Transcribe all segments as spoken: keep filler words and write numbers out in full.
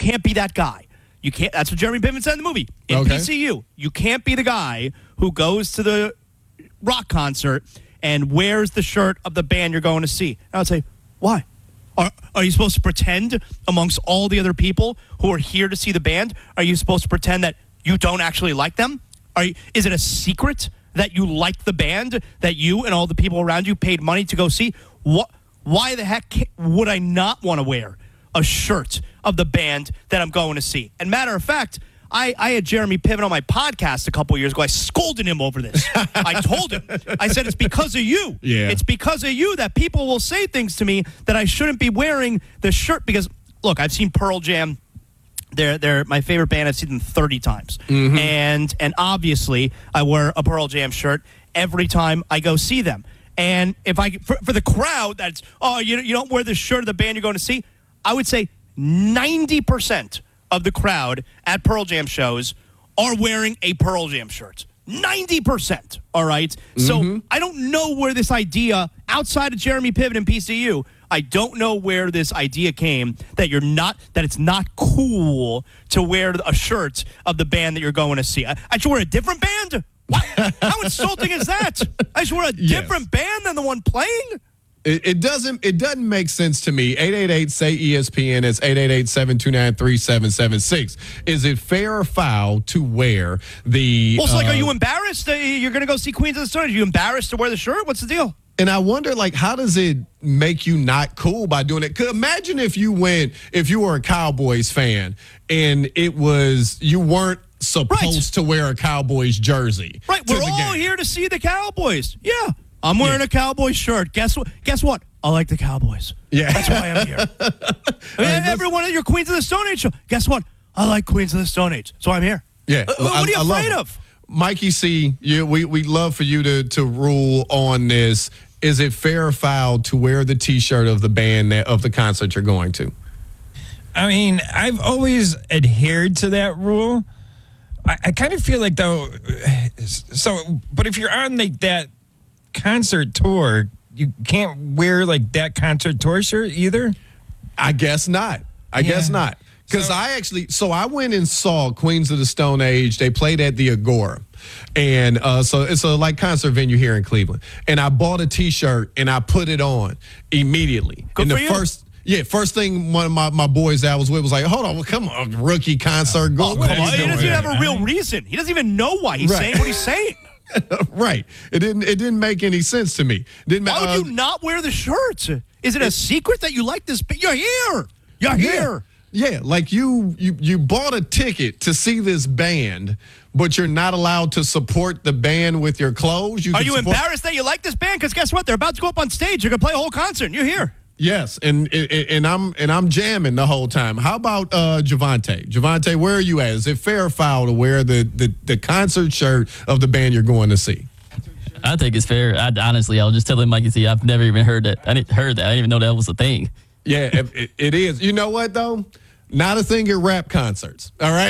can't be that guy. You can't. That's what Jeremy Piven said in the movie. In Okay. P C U, you can't be the guy who goes to the rock concert and wears the shirt of the band you're going to see. And I would say, why? Are, are you supposed to pretend amongst all the other people who are here to see the band? Are you supposed to pretend that you don't actually like them? Are you, is it a secret that you like the band, that you and all the people around you paid money to go see? What? Why the heck ca- would I not want to wear a shirt of the band that I'm going to see? And matter of fact, I, I had Jeremy Piven on my podcast a couple years ago. I scolded him over this. I told him. I said, it's because of you. Yeah. It's because of you that people will say things to me that I shouldn't be wearing the shirt. Because, look, I've seen Pearl Jam. They're, they're my favorite band. I've seen them thirty times. Mm-hmm. And, and obviously, I wear a Pearl Jam shirt every time I go see them. And if I for, for the crowd that's, oh, you, you don't wear the shirt of the band you're going to see, I would say ninety percent of the crowd at Pearl Jam shows are wearing a Pearl Jam shirt. ninety percent, all right? Mm-hmm. So I don't know where this idea, outside of Jeremy Piven and P C U, I don't know where this idea came that you're not, that it's not cool to wear a shirt of the band that you're going to see. I, I should wear a different band? What? How insulting is that? I should wear a Yes. different band than the one playing? It, it doesn't. It doesn't make sense to me. eight eight eight, say E S P N. It's eight eight eight, seven two nine, three seven seven six. Is it fair or foul to wear the? Well, so like, uh, are you embarrassed? that You're going to go see Queens of the Stone Age. Are you embarrassed to wear the shirt? What's the deal? And I wonder, like, how does it make you not cool by doing it? 'Cause imagine if you went, if you were a Cowboys fan, and it was you weren't supposed Right. to wear a Cowboys jersey. Right, to we're the all game. here to see the Cowboys. Yeah, I'm wearing Yeah. a Cowboys shirt. Guess what? Guess what? I like the Cowboys. Yeah. That's why I'm here. I mean, right, every one of your Queens of the Stone Age show. Guess what? I like Queens of the Stone Age. So I'm here. Yeah. Uh, what I- are you I love afraid it. of? Mikey C, you, we, we'd love for you to, to rule on this. Is it fair or foul to wear the T-shirt of the band that, of the concert you're going to? I mean, I've always adhered to that rule. I, I kind of feel like, though, so, but if you're on like that concert tour, you can't wear like that concert tour shirt either? I guess not. I Yeah. guess not. Because So- I actually, so I went and saw Queens of the Stone Age. They played at the Agora. And uh, so it's a like concert venue here in Cleveland. And I bought a T-shirt and I put it on immediately. Good and for the you. first, yeah, first thing one of my, my boys that I was with was like, hold on, well, come on, rookie concert. Go, Oh, what come are on. you He doing doesn't even here? have a real reason. He doesn't even know why he's Right. saying what he's saying. Right. It didn't it didn't make any sense to me. Didn't Why ma- uh, would you not wear the shirt? Is it a secret that you like this? ba- You're here. You're Yeah. here. Yeah, like you, you you bought a ticket to see this band, but you're not allowed to support the band with your clothes. You Are can you support- embarrassed that you like this band? Because guess what? They're about to go up on stage. They're going to play a whole concert. And you're here. Yes, and, and and I'm and I'm jamming the whole time. How about uh, Javante? Javante, where are you at? Is it fair or foul to wear the, the the concert shirt of the band you're going to see? I think it's fair. I, honestly, I was just telling Mikey C, I've never even heard that. I didn't heard that. I didn't even know that was a thing. Yeah, it, it, it is. You know what though? Not a thing at rap concerts. All right.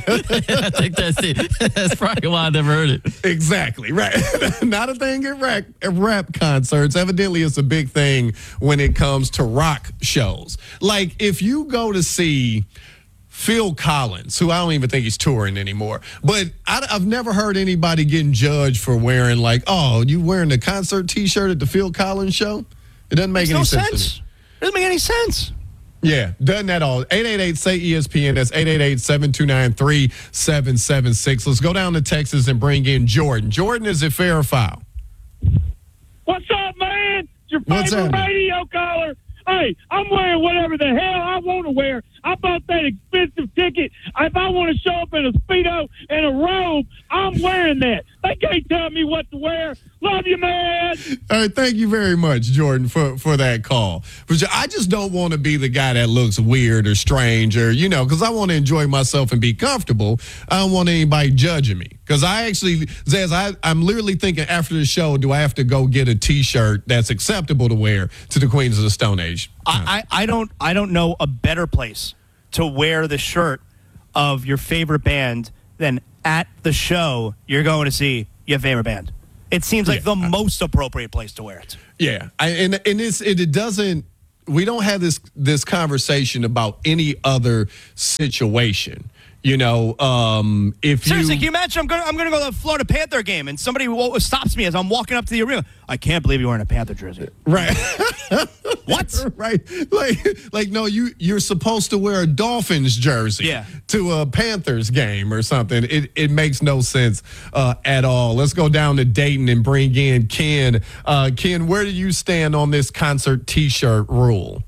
I think that's it. That's probably why I never heard it. Exactly, right. Not a thing at rap, at rap concerts. Evidently, it's a big thing when it comes to rock shows. Like, if you go to see Phil Collins, who I don't even think he's touring anymore, but I, I've never heard anybody getting judged for wearing, like, oh, you wearing the concert T-shirt at the Phil Collins show? It doesn't make Makes any no sense. to me. sense. It doesn't make any sense. Yeah, doesn't at all. eight eight eight, say E S P N. That's eight eight eight, seven two nine, three seven seven six. Let's go down to Texas and bring in Jordan. Jordan, is it fair or foul? What's up, man? It's your What's favorite happening? radio caller. Hey, I'm wearing whatever the hell I want to wear. I bought that expensive ticket. If I want to show up in a Speedo and a robe, I'm wearing that. They can't tell me what to wear. Love you, man. All right, thank you very much, Jordan, for, for that call. But I just don't want to be the guy that looks weird or strange or, you know, because I want to enjoy myself and be comfortable. I don't want anybody judging me. Because I actually, Zaz, I, I'm literally thinking after the show, do I have to go get a T-shirt that's acceptable to wear to the Queens of the Stone Age? I, I, I don't I don't know a better place to wear the shirt of your favorite band than at the show you're going to see your favorite band. It seems like Yeah, the I- most appropriate place to wear it. Yeah, I, and and it's it, it doesn't we don't have this this conversation about any other situation. You know, um, if Seriously, you can you imagine? I'm going. I'm going to go to the Florida Panther game, and somebody w- stops me as I'm walking up to the arena. I can't believe you're wearing a Panther jersey. right, What? right, like, like no, you you're supposed to wear a Dolphins jersey Yeah. to a Panthers game or something. It it makes no sense uh, at all. Let's go down to Dayton and bring in Ken. Uh, Ken, where do you stand on this concert T-shirt rule?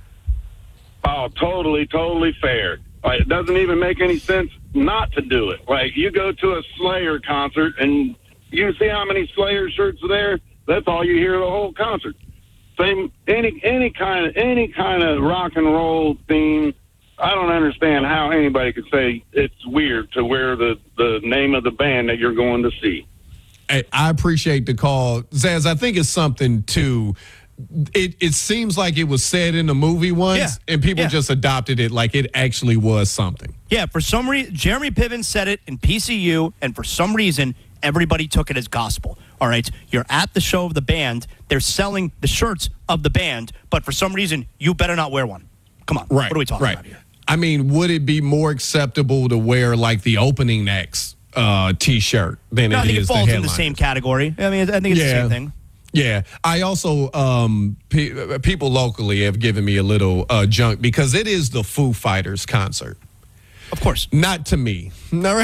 Oh, totally, totally fair. Like, it doesn't even make any sense not to do it. Like, you go to a Slayer concert and you see how many Slayer shirts are there. That's all you hear the whole concert. Same any any kind of any kind of rock and roll theme. I don't understand how anybody could say it's weird to wear the, the name of the band that you're going to see. I, I appreciate the call, Zaz. I think it's something too. It it seems like it was said in the movie once, Yeah. and people Yeah. just adopted it like it actually was something. Yeah, for some reason, Jeremy Piven said it in P C U, and for some reason, everybody took it as gospel. All right, you're at the show of the band. They're selling the shirts of the band, but for some reason, you better not wear one. Come on, Right. what are we talking right. about here? I mean, would it be more acceptable to wear like the opening acts uh, T-shirt than No, I it think it is the falls in the headliner? same category. I mean, I think it's the Yeah. same thing. Yeah, I also um, pe- people locally have given me a little uh, junk because it is the Foo Fighters concert. Of course. Not to me, no,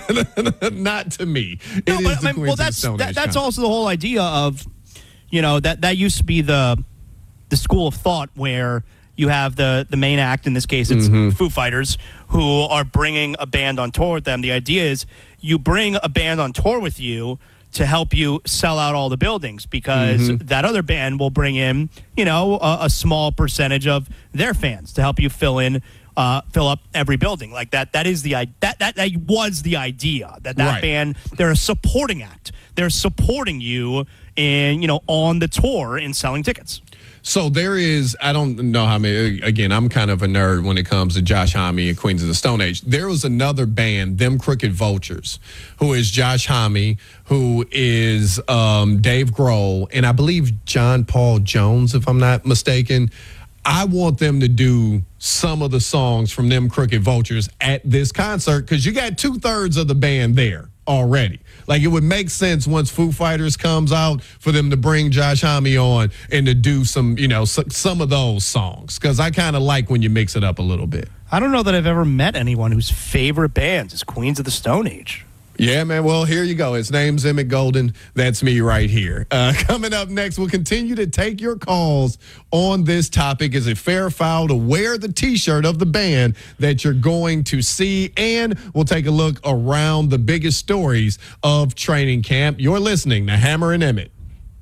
not to me. It No, is but, the I mean, Queens well, of the that's Stone that, Age that's concert. also the whole idea of, you know, that that used to be the the school of thought where you have the the main act. In this case, it's Mm-hmm. Foo Fighters, who are bringing a band on tour with them. The idea is you bring a band on tour with you to help you sell out all the buildings because Mm-hmm. that other band will bring in, you know, a, a small percentage of their fans to help you fill in, uh, fill up every building like that. That is the i- that that, that was the idea that that Right. band, they're a supporting act. They're supporting you in, you know, on the tour in selling tickets. So there is, I don't know how many, again, I'm kind of a nerd when it comes to Josh Homme and Queens of the Stone Age. There was another band, Them Crooked Vultures, who is Josh Homme, who is um, Dave Grohl, and I believe John Paul Jones, if I'm not mistaken. I want them to do some of the songs from Them Crooked Vultures at this concert because you got two thirds of the band there already. Like, it would make sense once Foo Fighters comes out for them to bring Josh Homme on and to do some, you know, s- some of those songs because I kind of like when you mix it up a little bit. I don't know that I've ever met anyone whose favorite band is Queens of the Stone Age. Yeah, man. Well, here you go. His name's Emmett Golden. That's me right here. Uh, coming up next, we'll continue to take your calls on this topic. Is it fair or foul to wear the T-shirt of the band that you're going to see? And we'll take a look around the biggest stories of training camp. You're listening to Hammer and Emmett.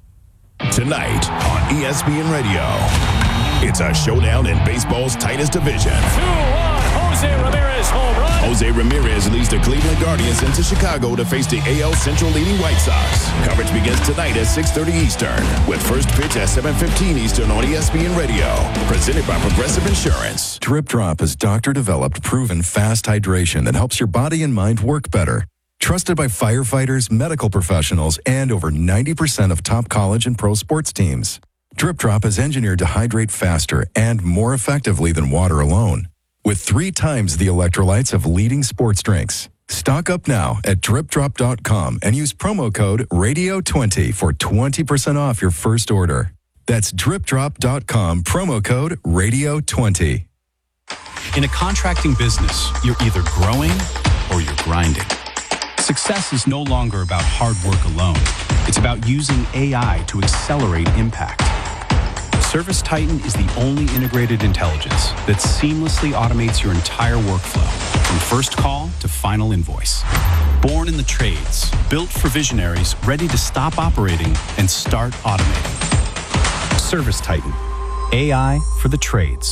Tonight on E S P N Radio, it's a showdown in baseball's tightest division. two one, Jose Ramirez home run. Jose Ramirez leads the Cleveland Guardians into Chicago to face the A L Central leading White Sox. Coverage begins tonight at six thirty Eastern, with first pitch at seven fifteen Eastern on E S P N Radio. Presented by Progressive Insurance. Drip Drop is doctor-developed, proven fast hydration that helps your body and mind work better. Trusted by firefighters, medical professionals, and over ninety percent of top college and pro sports teams. Drip Drop is engineered to hydrate faster and more effectively than water alone, with three times the electrolytes of leading sports drinks. Stock up now at drip drop dot com and use promo code radio twenty for twenty percent off your first order. That's drip drop dot com, promo code radio twenty. In a contracting business, you're either growing or you're grinding. Success is no longer about hard work alone. It's about using A I to accelerate impact. Service Titan is the only integrated intelligence that seamlessly automates your entire workflow, from first call to final invoice. Born in the trades, built for visionaries ready to stop operating and start automating. Service Titan, A I for the trades.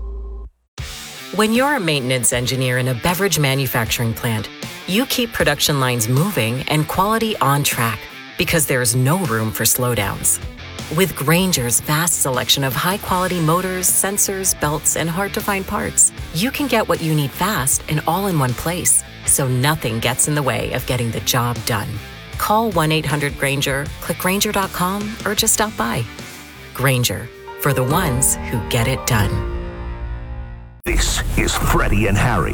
When you're a maintenance engineer in a beverage manufacturing plant, you keep production lines moving and quality on track because there's no room for slowdowns. With Grainger's vast selection of high-quality motors, sensors, belts, and hard-to-find parts, you can get what you need fast and all in one place, so nothing gets in the way of getting the job done. Call one eight hundred Grainger, click Grainger dot com, or just stop by. Grainger, for the ones who get it done. This is Freddie and Harry.